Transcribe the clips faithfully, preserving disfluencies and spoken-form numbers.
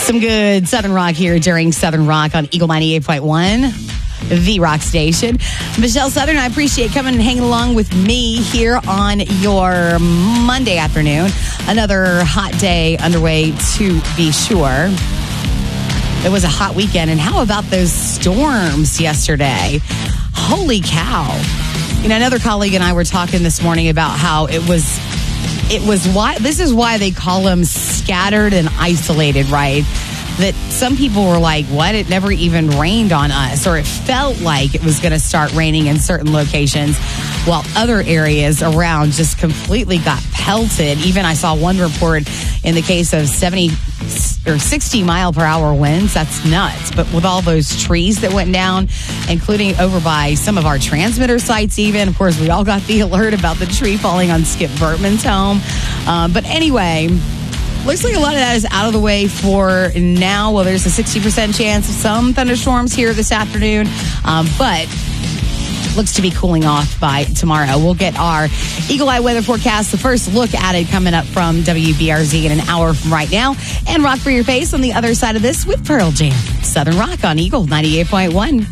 Some good Southern Rock here during Southern Rock on Eagle ninety-eight point one, the rock station. Michelle Southern, I appreciate coming and hanging along with me here on your Monday afternoon. Another hot day underway, to be sure. It was a hot weekend, and how about those storms yesterday? Holy cow. You know, another colleague and I were talking this morning about how it was It was why, this is why they call them scattered and isolated, right? That some people were like, what? It never even rained on us, or it felt like it was going to start raining in certain locations, while other areas around just completely got pelted. Even I saw one report in the case of seventy or sixty mile per hour winds. That's nuts. But with all those trees that went down, including over by some of our transmitter sites even. Of course, we all got the alert about the tree falling on Skip Bertman's home. Um, but anyway, looks like a lot of that is out of the way for now. Well, there's a sixty percent chance of some thunderstorms here this afternoon. Um, but looks to be cooling off by tomorrow. We'll get our Eagle Eye weather forecast, the first look at it, coming up from W B R Z in an hour from right now. And Rock for Your Face on the other side of this with Pearl Jam. Southern Rock on Eagle ninety-eight point one.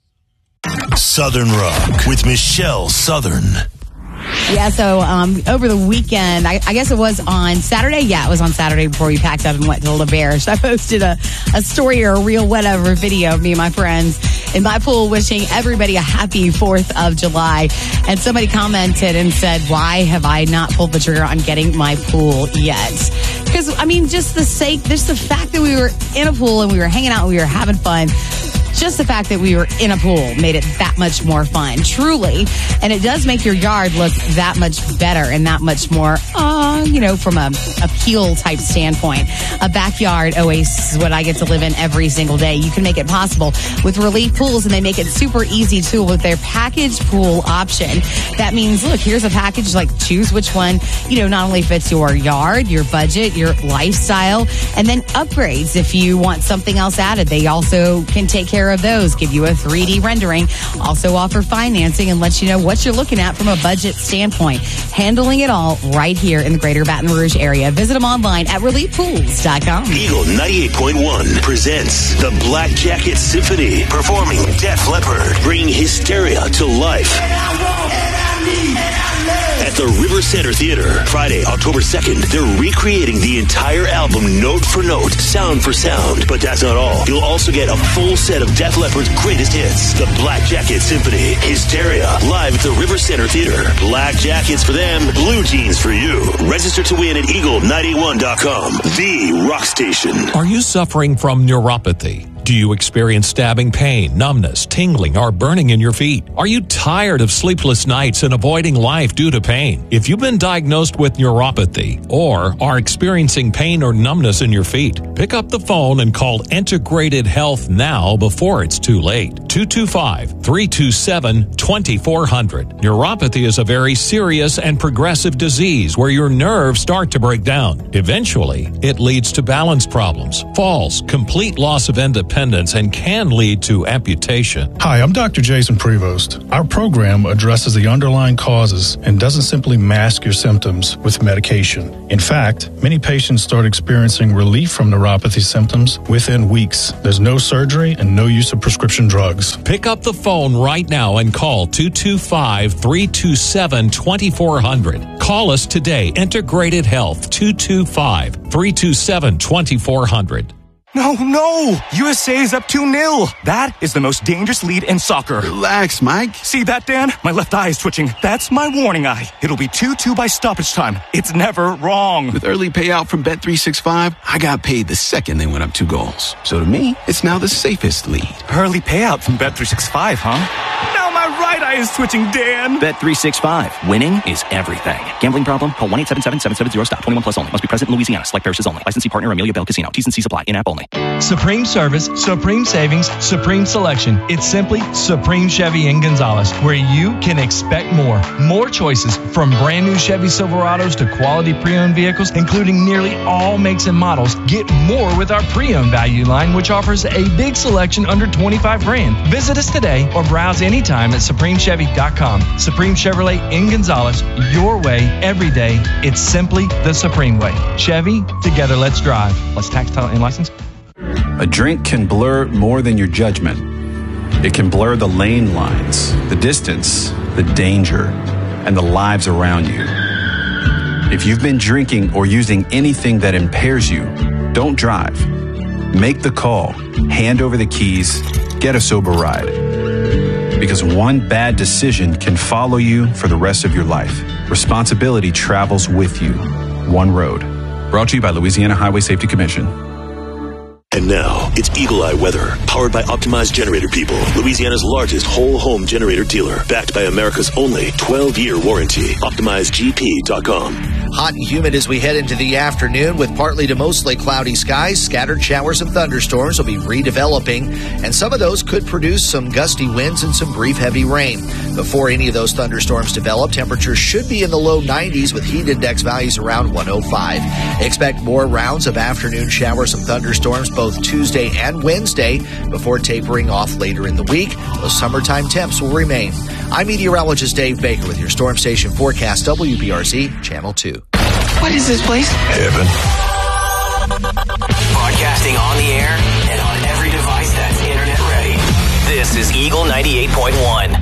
Southern Rock with Michelle Southern. Yeah, so um, over the weekend, I, I guess it was on Saturday. Yeah, it was on Saturday before we packed up and went to LaBerge. I posted a, a story or a reel, whatever, video of me and my friends in my pool wishing everybody a happy fourth of July. And somebody commented and said, why have I not pulled the trigger on getting my pool yet? Because, I mean, just the sake, just the fact that we were in a pool and we were hanging out and we were having fun, just the fact that we were in a pool made it that much more fun, truly. And it does make your yard look that much better and that much more, uh, you know, from a appeal type standpoint. A backyard oasis is what I get to live in every single day. You can make it possible with Relief Pools, and they make it super easy too with their package pool option. That means, look, here's a package, like choose which one, you know, not only fits your yard, your budget, your lifestyle, and then upgrades if you want something else added. They also can take care of those, give you a three D rendering, also offer financing, and let you know what you're looking at from a budget standpoint. Handling it all right here in the greater Baton Rouge area. Visit them online at relief pools dot com. Eagle ninety-eight point one presents the Black Jacket Symphony, performing Def Leppard, bringing hysteria to life. At the River Center Theater, Friday, October second, they're recreating the entire album note for note, sound for sound. But that's not all. You'll also get a full set of Def Leppard's greatest hits, the Black Jacket Symphony, Hysteria, live at the River Center Theater. Black jackets for them, blue jeans for you. Register to win at eagle ninety-one dot com, the rock station. Are you suffering from neuropathy? Do you experience stabbing pain, numbness, tingling, or burning in your feet? Are you tired of sleepless nights and avoiding life due to pain? If you've been diagnosed with neuropathy or are experiencing pain or numbness in your feet, pick up the phone and call Integrated Health now before it's too late. two two five, three two seven, two four zero zero. Neuropathy is a very serious and progressive disease where your nerves start to break down. Eventually, it leads to balance problems, falls, complete loss of independence, and can lead to amputation. Hi, I'm Doctor Jason Prevost. Our program addresses the underlying causes and doesn't simply mask your symptoms with medication. In fact, many patients start experiencing relief from neuropathy symptoms within weeks. There's no surgery and no use of prescription drugs. Pick up the phone right now and call two two five, three two seven, two four zero zero. Call us today, Integrated Health, two two five, three two seven, two four zero zero. No, no! U S A is up two nil. That is the most dangerous lead in soccer. Relax, Mike. See that, Dan? My left eye is twitching. That's my warning eye. It'll be two two by stoppage time. It's never wrong. With early payout from Bet three sixty-five, I got paid the second they went up two goals. So to me, it's now the safest lead. Early payout from Bet three sixty-five, huh? Now my right eye is twitching, Dan. Bet three sixty-five. Winning is everything. Gambling problem? Call one eight seven seven, seven seven zero, stop. twenty-one plus only. Must be present in Louisiana. Select parishes only. Licensee partner Amelia Bell Casino. T's and C's apply. In-app only. Supreme service, supreme savings, supreme selection. It's simply Supreme Chevy in Gonzales, where you can expect more. More choices, from brand new Chevy Silverados to quality pre-owned vehicles, including nearly all makes and models. Get more with our pre-owned value line, which offers a big selection under twenty-five grand. Visit us today or browse anytime at supreme chevy dot com. Supreme Chevrolet in Gonzales, your way, every day. It's simply the Supreme way. Chevy, together let's drive. Let's tax, title, and license. A drink can blur more than your judgment. It can blur the lane lines, the distance, the danger, and the lives around you. If you've been drinking or using anything that impairs you, don't drive. Make the call, hand over the keys, get a sober ride. Because one bad decision can follow you for the rest of your life. Responsibility travels with you. One road. Brought to you by Louisiana Highway Safety Commission. And now, it's Eagle Eye Weather, powered by Optimized Generator People, Louisiana's largest whole home generator dealer, backed by America's only twelve-year warranty. Optimize G P dot com. Hot and humid as we head into the afternoon with partly to mostly cloudy skies. Scattered showers and thunderstorms will be redeveloping, and some of those could produce some gusty winds and some brief heavy rain. Before any of those thunderstorms develop, temperatures should be in the low nineties with heat index values around one oh five. Expect more rounds of afternoon showers and thunderstorms both Tuesday and Wednesday before tapering off later in the week. Those summertime temps will remain. I'm meteorologist Dave Baker with your Storm Station forecast, W B R Z Channel two. What is this place? Heaven. Broadcasting on the air and on every device that's internet ready. This is Eagle ninety-eight point one.